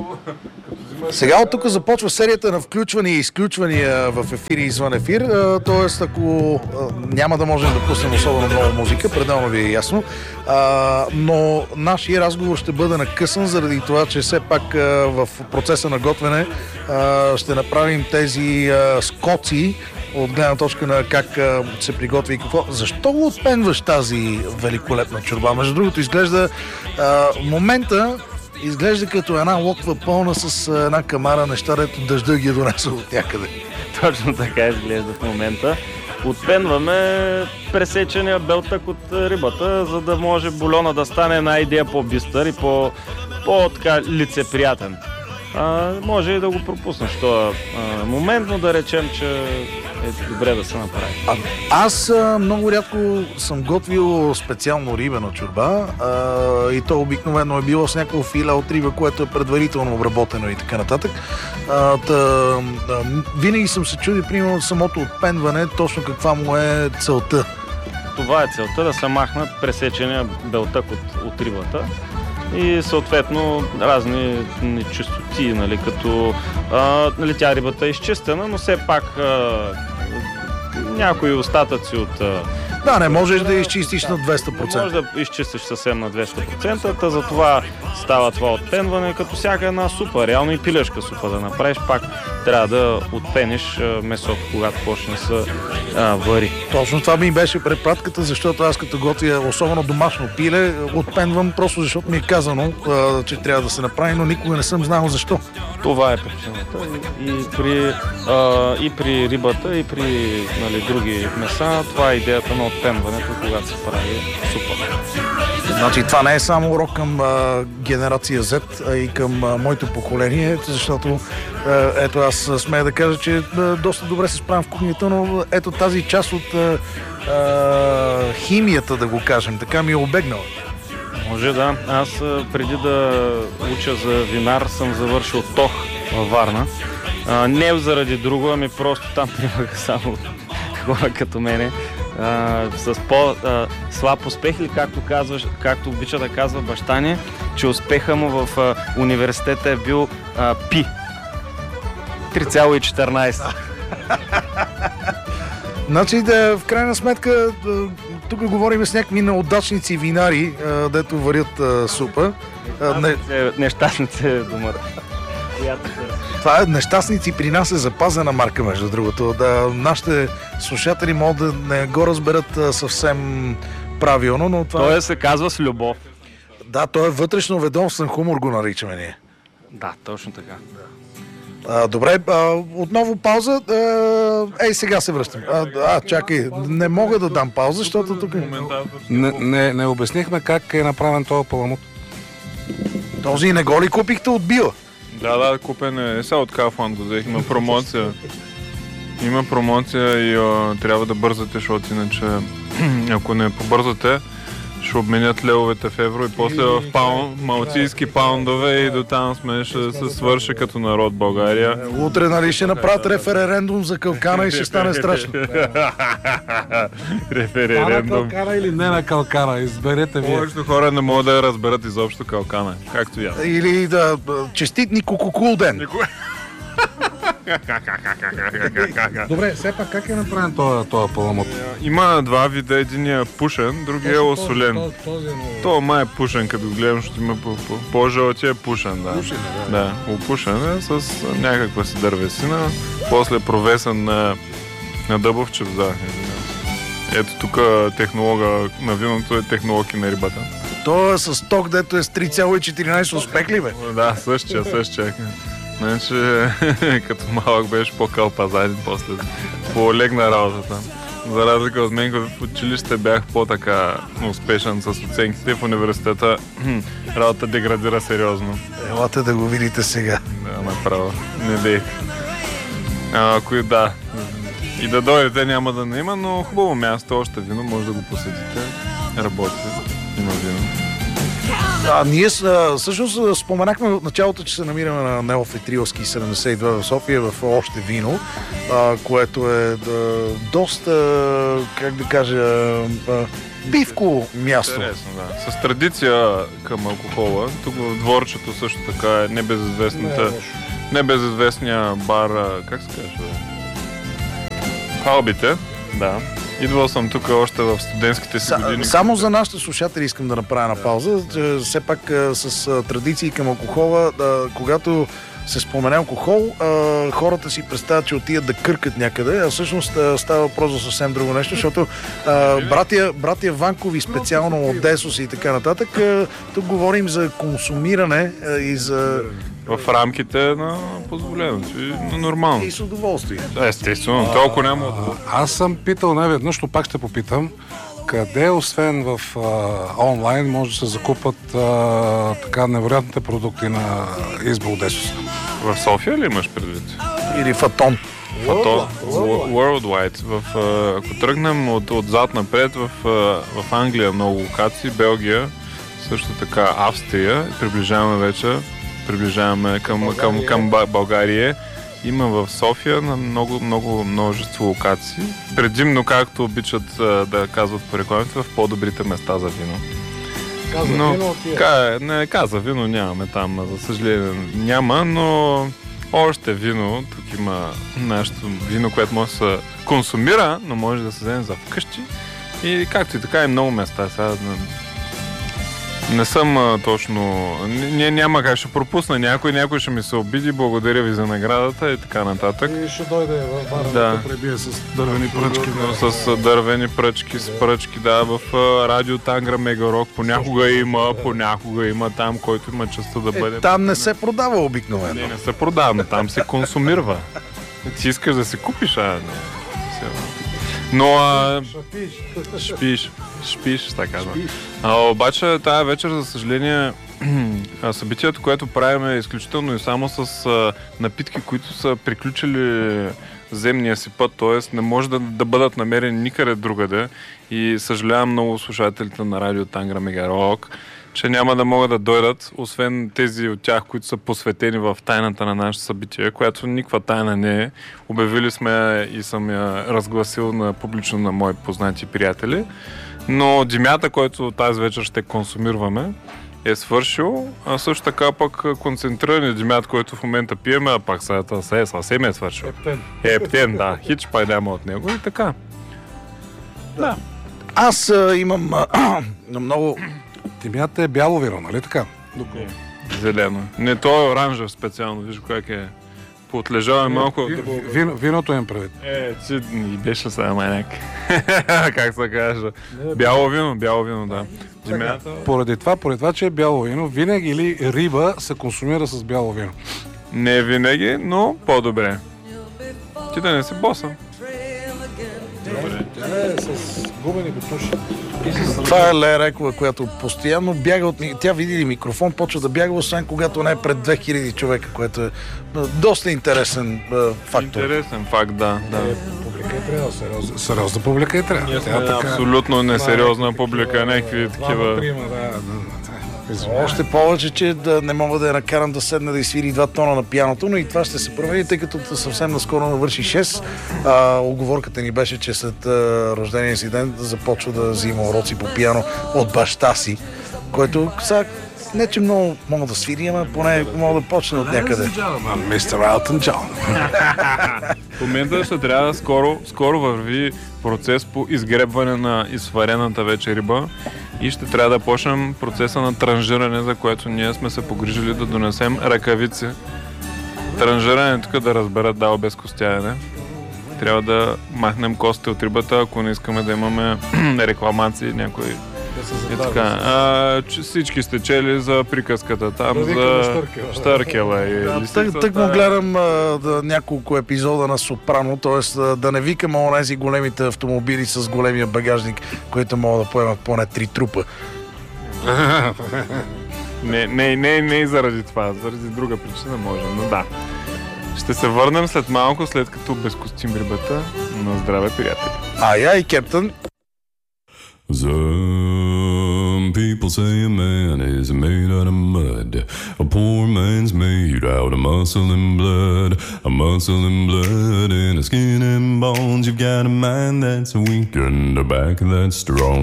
Сега от тук започва серията на включвания и изключвания в ефир и извън ефир, т.е. ако няма да можем да пуснем особено много музика, пределно ви е ясно, но нашия разговор ще бъде накъсан заради това, че все пак в процеса на готвене ще направим тези скоци от гледна точка на как се приготви и какво. Защо го отпенваш тази великолепна чорба? Между другото, изглежда момента изглежда като една локва пълна с една камара неща, дето дъжда ги е донесъл от някъде. Точно така изглежда в момента. Отпенваме пресечения белтък от рибата, за да може бульона да стане една идея по-бистър и по-така лицеприятен. Може и да го пропуснеш този момент, но да речем, че е добре да се направи. Аз много рядко съм готвил специално рибена чорба и то обикновено е било с някакво филе от риба, което е предварително обработено и така нататък. Винаги съм се чудил, примерно, самото отпенване, точно каква му е целта. Това е целта, да се махнат пресечения белтък от рибата. И съответно разни нечистоти, нали, като тя рибата е изчистена, но все пак някои остатъци от... Да, не можеш да изчистиш на 200%. Не можеш да изчистиш съвсем на 200%, затова става това отпенване, като всяка една супа, реално и пилешка супа да направиш, пак трябва да отпениш месото, когато почне да се вари. Точно това ми беше препратката, защото аз като готвя особено домашно пиле, отпенвам просто защото ми е казано, че трябва да се направи, но никога не съм знал защо. Това е причината. И при рибата, и при други меса, това е идеята на отпенването, когато се прави супа. Значи това не е само урок към генерация Z, а и към моето поколение, защото ето аз смея да кажа, че доста добре се справям в кухнята, но ето тази част от химията, да го кажем, така ми е обегнала. Може да. Аз преди да уча за винар съм завършил ТОХ във Варна. Не заради друго, ами просто там имаха само хора като мене. С по-слаб успех или както обича да казва баща ни, че успеха му в университета е бил пи. 3,14. Значи в крайна сметка тук говорим с някакви неудачници винари, дето варят супа. Нещастници е думата. Това е нещастници, при нас е запазена марка, между другото. Нашите слушатели могат да не го разберат съвсем правилно, но това... Той се казва с любов. Да, той е вътрешно ведомствен хумор, го наричаме ние. Да, точно така. Добре, отново пауза. Сега се връщам. Чакай, не мога да дам пауза, защото тук... Не обяснихме как е направен този паламут. Този не го ли купихте от Била? Да, купен е. Сега от Kaufland го взех. Има промоция. Има промоция и трябва да бързате, защото иначе ако не побързате, ще обменят левовете в евро и после в малтийски паундове и до там ще се свърши като народ България. Утре, нали, ще направят референдум за калкана и ще стане страшно. Референдум. На калкана или не на калкана? Изберете вие. Повечето хора не могат да разберат изобщо калкана, както я. Или да честит Никокукул ден. Добре, все пак как е направен този паламут? Има два вида, един е пушен, другия е осолен. Това май е пушен, като гледам, защото има по-жълтия е пушен, да. Да, опушен е с някаква си дървесина, после провесен на дъбовчев, да. Ето тук технолога на виното е технолог и на рибата. То е с ток, дето е с 3,14, успех ли бе? Да, същия. Значи, като малък беше по-кълпазаден, после по-легна работата. За разлика от мен, в училище бях по-така успешен с оценките, в университета работата деградира сериозно. Елате да го видите сега. Да, направо. Не дейте. Да. И да дойдете няма да не има, но хубаво място, още вино, може да го посетите. Работи, има вино. Ние всъщност споменахме от началото, че се намираме на Неофитрилски 72 в София в още вино, което е доста, как да кажа, пивко място. Интересно, да. С традиция към алкохола. Тук в дворчето също така е небезизвестния бар, как се казва? Халбите, да. Идвал съм тук още в студентските си години. Само за нашите слушатели искам да направя на пауза. Все пак с традиции към алкохола, когато се спомене алкохол, хората си представят, че отидат да къркат някъде, а всъщност става въпрос за съвсем друго нещо, защото братия Ванкови, специално от Десос и така нататък, тук говорим за консумиране и за... В рамките на позволеното и на нормално. И с удоволствие. Естествено, толкова няма. Аз съм питал неведнъж, но пак ще попитам, къде, освен в онлайн, може да се закупат така невероятните продукти на Избол Десос? В София ли имаш предвид? Или Фатон. Worldwide. Ако тръгнем отзад напред, в Англия много локации, Белгия, също така Австрия, приближаваме към България. Има в София на множество локации. Предимно, както обичат да казват по рекламите, в по-добрите места за вино. Каза вино нямаме там, за съжаление няма, но още вино. Тук има нашето вино, което може да се консумира, но може да се вземе за вкъщи. И както и така и много места. Сега не съм точно... Няма как, ще пропусна някой ще ми се обиди, благодаря ви за наградата и така нататък. И ще дойде в бара да пребие с дървени пръчки. С дървени пръчки, с пръчки, да, в радио Тангра Мегарок понякога има там, който има честа да бъде... Там не се продава обикновено. Не се продава, но там се консумирва. Ти искаш да си купиш, но шпиш, така да. Обаче тая вечер, за съжаление, събитието, което правим е изключително и само с напитки, които са приключили земния си път, т.е. не може да бъдат намерени никъде другаде. И съжалявам много слушателите на радио Тангра Мегарок, че няма да могат да дойдат, освен тези от тях, които са посветени в тайната на нашето събитие, която никаква тайна не е. Обявили сме и съм я разгласил публично на мои познати приятели. Но димята, който тази вечер ще консумираме, е свършил, а също така пък концентриран димят, който в момента пиеме, а пак съвсем е свършил. Ептен, да. Хич пай няма от него и така. Да. Аз имам много... Димята е бяло вино, нали така? Зелено. Не, то е оранжев специално, виж как е. Поотлежава малко. Виното им правит. Ти беше сега майняк. Как се каже? Бяло вино, да. Поради това, че е бяло вино, винаги или риба се консумира с бяло вино? Не винаги, но по-добре. Ти да не си боса. С губени бутуши. Това е Лея Райкова, която постоянно бяга от... Тя види ли микрофон, почва да бяга, освен когато не е пред 2000 човека, което е доста интересен фактор. Интересен факт, да. Публика е трябва, сериозна публика е трябва. Ние сме абсолютно несериозна публика, някакви такива... Още повече, че не мога да я накарам да седне да изсвири 2 тона на пианото, но и това ще се промени, тъй като съвсем наскоро навърши 6. Оговорката ни беше, че след рождения си ден започва да взима уроци по пиано от баща си, който сега не че много мога да свири, ама поне мога да почне от някъде. Мистер Елтън Джон. В момента ще трябва скоро върви процес по изгребване на изсварената вече риба и ще трябва да почнем процеса на транжиране, за което ние сме се погрижили да донесем ръкавици. Транжиране тук да разберат дал без костяене. Трябва да махнем кости от рибата, ако не искаме да имаме рекламации някой. И така. Всички сте чели за приказката там, за Штъркела и лисицата. Тък му гледам няколко епизода на Сопрано, т.е. да не викаме онези големите автомобили с големия багажник, които могат да поемат поне 3 трупа. Не и заради това, заради друга причина може, но да. Ще се върнем след малко, след като безкостим рибата. На здраве, приятели. Ай, Кептън. Some people say a man is made out of mud. A poor man's made out of muscle and blood. A muscle and blood and a skin and bones. You've got a mind that's weak and a back that's strong.